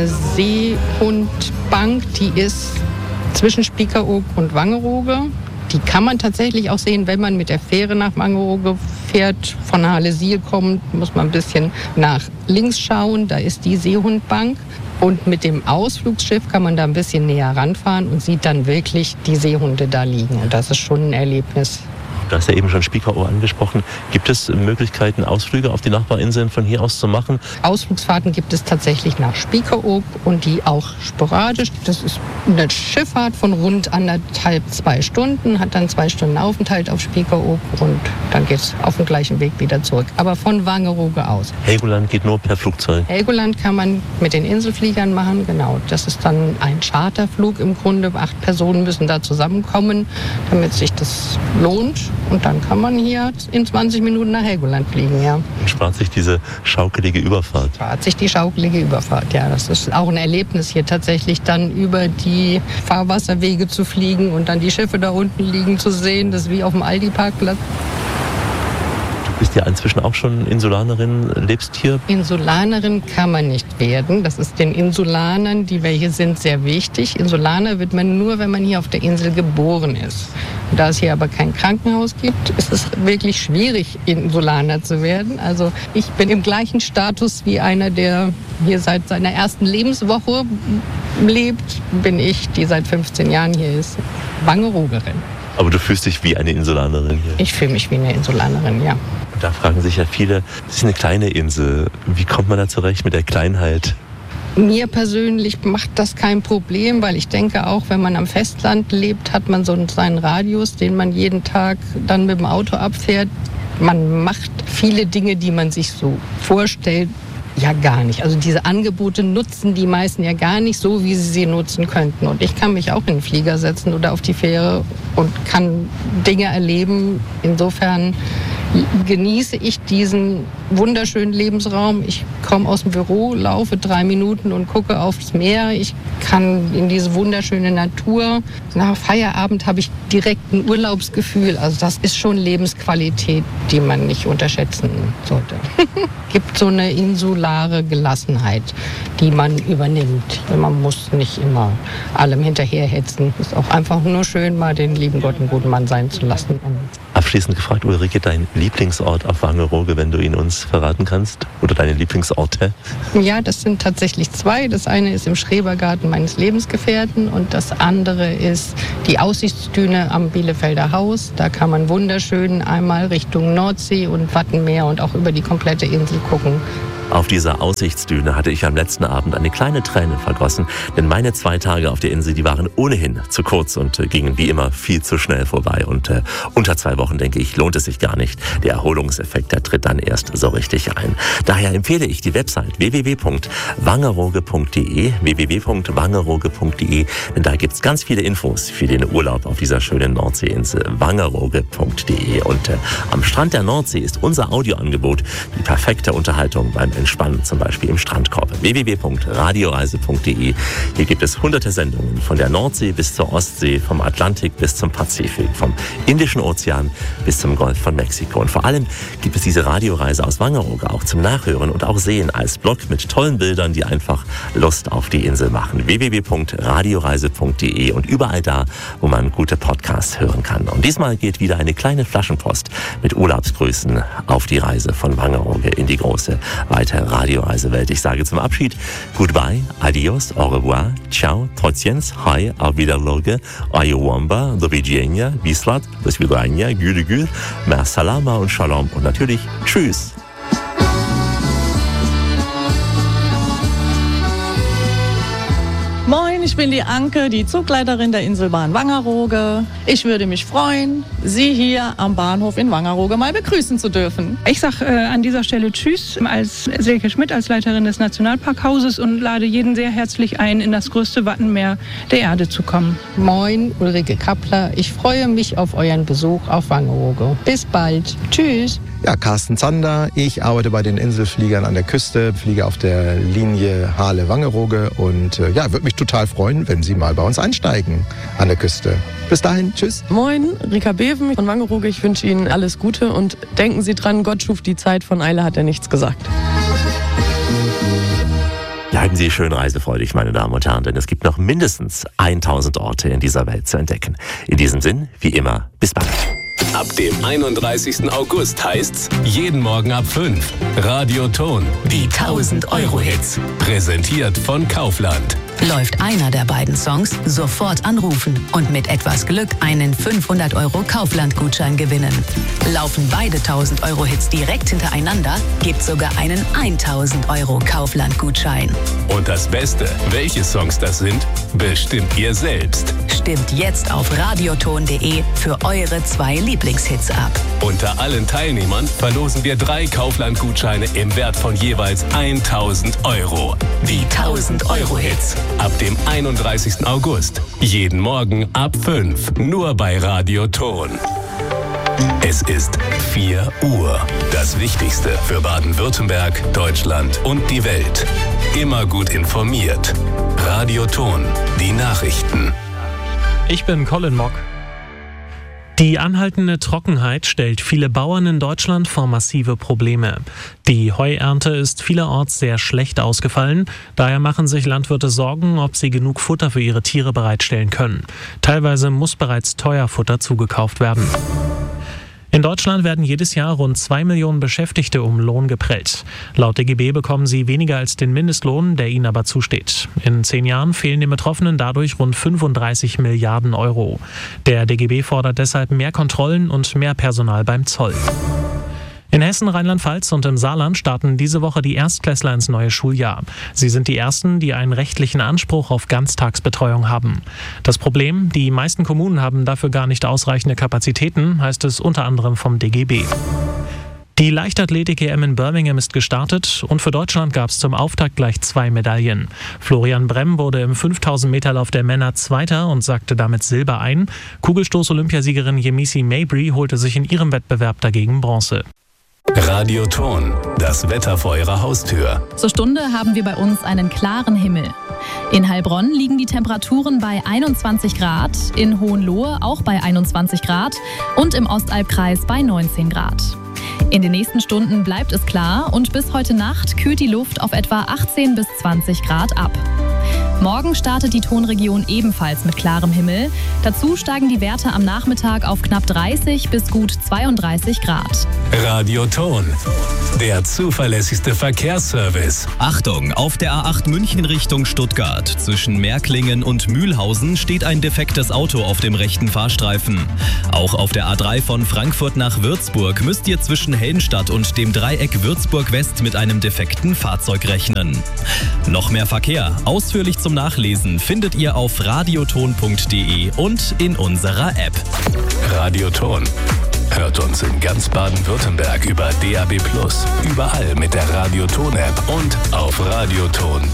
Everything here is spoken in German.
Seehundbank, die ist zwischen Spiekeroog und Wangerooge. Die kann man tatsächlich auch sehen, wenn man mit der Fähre nach Wangerooge fährt. Von Halle-Siel kommt, muss man ein bisschen nach links schauen. Da ist die Seehundbank. Und mit dem Ausflugsschiff kann man da ein bisschen näher ranfahren und sieht dann wirklich die Seehunde da liegen. Und das ist schon ein Erlebnis. Du hast ja eben schon Spiekeroog angesprochen. Gibt es Möglichkeiten, Ausflüge auf die Nachbarinseln von hier aus zu machen? Ausflugsfahrten gibt es tatsächlich nach Spiekeroog und die auch sporadisch. Das ist eine Schifffahrt von rund 1,5–2 Stunden, hat dann 2 Stunden Aufenthalt auf Spiekeroog und dann geht es auf dem gleichen Weg wieder zurück. Aber von Wangerooge aus. Helgoland geht nur per Flugzeug? Helgoland kann man mit den Inselfliegern machen, genau. Das ist dann ein Charterflug im Grunde. 8 Personen müssen da zusammenkommen, damit sich das lohnt. Und dann kann man hier in 20 Minuten nach Helgoland fliegen, ja. Und spart sich diese schaukelige Überfahrt? Spart sich die schaukelige Überfahrt, ja. Das ist auch ein Erlebnis, hier tatsächlich dann über die Fahrwasserwege zu fliegen und dann die Schiffe da unten liegen zu sehen. Das ist wie auf dem Aldi-Parkplatz. Du bist ja inzwischen auch schon Insulanerin, lebst hier? Insulanerin kann man nicht werden. Das ist den Insulanern, die wir hier sind, sehr wichtig. Insulaner wird man nur, wenn man hier auf der Insel geboren ist. Da es hier aber kein Krankenhaus gibt, ist es wirklich schwierig, Insulaner zu werden. Also ich bin im gleichen Status wie einer, der hier seit seiner ersten Lebenswoche lebt, bin ich, die seit 15 Jahren hier ist, Wangeroogerin. Aber du fühlst dich wie eine Insulanerin hier? Ich fühle mich wie eine Insulanerin, ja. Und da fragen sich ja viele, das ist eine kleine Insel. Wie kommt man da zurecht mit der Kleinheit? Mir persönlich macht das kein Problem, weil ich denke auch, wenn man am Festland lebt, hat man so seinen Radius, den man jeden Tag dann mit dem Auto abfährt. Man macht viele Dinge, die man sich so vorstellt, ja gar nicht. Also diese Angebote nutzen die meisten ja gar nicht so, wie sie nutzen könnten. Und ich kann mich auch in den Flieger setzen oder auf die Fähre und kann Dinge erleben. Insofern genieße ich diesen wunderschönen Lebensraum. Ich komme aus dem Büro, laufe 3 Minuten und gucke aufs Meer. Ich kann in diese wunderschöne Natur. Nach Feierabend habe ich direkt ein Urlaubsgefühl. Also das ist schon Lebensqualität, die man nicht unterschätzen sollte. Gibt so eine insulare Gelassenheit, die man übernimmt. Man muss nicht immer allem hinterherhetzen. Es ist auch einfach nur schön, mal den lieben Gott einen guten Mann sein zu lassen. Abschließend gefragt, Ulrike, dein Lieblingsort auf Wangerooge, wenn du ihn uns verraten kannst? Oder deine Lieblingsorte? Ja, das sind tatsächlich 2. Das eine ist im Schrebergarten meines Lebensgefährten und das andere ist die Aussichtsdüne am Bielefelder Haus. Da kann man wunderschön einmal Richtung Nordsee und Wattenmeer und auch über die komplette Insel gucken. Auf dieser Aussichtsdüne hatte ich am letzten Abend eine kleine Träne vergossen, denn meine 2 Tage auf der Insel, die waren ohnehin zu kurz und gingen wie immer viel zu schnell vorbei. Und unter 2 Wochen, denke ich, lohnt es sich gar nicht. Der Erholungseffekt, der tritt dann erst so richtig ein. Daher empfehle ich die Website www.wangerooge.de, www.wangerooge.de, denn da gibt's ganz viele Infos für den Urlaub auf dieser schönen Nordseeinsel, wangerooge.de. Und am Strand der Nordsee ist unser Audioangebot die perfekte Unterhaltung beim Entspannen, zum Beispiel im Strandkorb. www.radioreise.de. Hier gibt es hunderte Sendungen von der Nordsee bis zur Ostsee, vom Atlantik bis zum Pazifik, vom Indischen Ozean bis zum Golf von Mexiko. Und vor allem gibt es diese Radioreise aus Wangerooge auch zum Nachhören und auch Sehen als Blog mit tollen Bildern, die einfach Lust auf die Insel machen. www.radioreise.de und überall da, wo man gute Podcasts hören kann. Und diesmal geht wieder eine kleine Flaschenpost mit Urlaubsgrüßen auf die Reise von Wangerooge in die große weite Radioreisewelt. Ich sage zum Abschied Goodbye, Adios, Au revoir, Ciao, Trotjens, Hi, Auf Wiederloge, Ayowamba, Do Widzenia, Wislat, Do Svidania, Gül Gül, Mer Salama und Shalom und natürlich Tschüss. Moin, ich bin die Anke, die Zugleiterin der Inselbahn Wangerooge. Ich würde mich freuen, Sie hier am Bahnhof in Wangerooge mal begrüßen zu dürfen. Ich sage an dieser Stelle Tschüss als Silke Schmidt, als Leiterin des Nationalparkhauses und lade jeden sehr herzlich ein, in das größte Wattenmeer der Erde zu kommen. Moin, Ulrike Kappler. Ich freue mich auf euren Besuch auf Wangerooge. Bis bald. Tschüss. Ja, Carsten Zander. Ich arbeite bei den Inselfliegern an der Küste, fliege auf der Linie Hahle-Wangerooge und würde mich total freuen, wenn Sie mal bei uns einsteigen an der Küste. Bis dahin, tschüss. Moin, Rika Beven von Wangerooge. Ich wünsche Ihnen alles Gute und denken Sie dran, Gott schuf die Zeit, von Eile hat er nichts gesagt. Bleiben Sie schön reisefreudig, meine Damen und Herren, denn es gibt noch mindestens 1000 Orte in dieser Welt zu entdecken. In diesem Sinn, wie immer, bis bald. Ab dem 31. August heißt's jeden Morgen ab 5. Radio Ton, die 1000-Euro-Hits. Präsentiert von Kaufland. Läuft einer der beiden Songs, sofort anrufen und mit etwas Glück einen 500 € Kaufland-Gutschein gewinnen. Laufen beide 1000-Euro-Hits direkt hintereinander, gibt sogar einen 1000 € Kaufland-Gutschein. Und das Beste, welche Songs das sind, bestimmt ihr selbst. Stimmt jetzt auf radioton.de für eure 2 Lieblingshits ab. Unter allen Teilnehmern verlosen wir 3 Kaufland-Gutscheine im Wert von jeweils 1000 €. Die 1000-Euro-Hits. Ab dem 31. August. Jeden Morgen ab 5. Nur bei Radio Ton. Es ist 4 Uhr. Das Wichtigste für Baden-Württemberg, Deutschland und die Welt. Immer gut informiert. Radio Ton. Die Nachrichten. Ich bin Colin Mock. Die anhaltende Trockenheit stellt viele Bauern in Deutschland vor massive Probleme. Die Heuernte ist vielerorts sehr schlecht ausgefallen. Daher machen sich Landwirte Sorgen, ob sie genug Futter für ihre Tiere bereitstellen können. Teilweise muss bereits teuer Futter zugekauft werden. In Deutschland werden jedes Jahr rund 2 Millionen Beschäftigte um Lohn geprellt. Laut DGB bekommen sie weniger als den Mindestlohn, der ihnen aber zusteht. In 10 Jahren fehlen den Betroffenen dadurch rund 35 Milliarden €. Der DGB fordert deshalb mehr Kontrollen und mehr Personal beim Zoll. In Hessen, Rheinland-Pfalz und im Saarland starten diese Woche die Erstklässler ins neue Schuljahr. Sie sind die ersten, die einen rechtlichen Anspruch auf Ganztagsbetreuung haben. Das Problem, die meisten Kommunen haben dafür gar nicht ausreichende Kapazitäten, heißt es unter anderem vom DGB. Die Leichtathletik-EM in Birmingham ist gestartet und für Deutschland gab es zum Auftakt gleich 2 Medaillen. Florian Bremm wurde im 5000-Meter-Lauf der Männer Zweiter und sackte damit Silber ein. Kugelstoß-Olympiasiegerin Yemisi Mabry holte sich in ihrem Wettbewerb dagegen Bronze. Radio Ton, das Wetter vor Ihrer Haustür. Zur Stunde haben wir bei uns einen klaren Himmel. In Heilbronn liegen die Temperaturen bei 21 Grad, in Hohenlohe auch bei 21 Grad und im Ostalbkreis bei 19 Grad. In den nächsten Stunden bleibt es klar und bis heute Nacht kühlt die Luft auf etwa 18 bis 20 Grad ab. Morgen startet die Tonregion ebenfalls mit klarem Himmel. Dazu steigen die Werte am Nachmittag auf knapp 30 bis gut 32 Grad. Radio Ton, der zuverlässigste Verkehrsservice. Achtung, auf der A8 München Richtung Stuttgart. Zwischen Märklingen und Mühlhausen steht ein defektes Auto auf dem rechten Fahrstreifen. Auch auf der A3 von Frankfurt nach Würzburg müsst ihr zwischen Hellenstadt und dem Dreieck Würzburg-West mit einem defekten Fahrzeug rechnen. Noch mehr Verkehr, ausführlich zum Nachlesen, findet ihr auf radioton.de und in unserer App. Radio Ton. Hört uns in ganz Baden-Württemberg über DAB+, überall mit der Radio Ton App und auf radioton.de.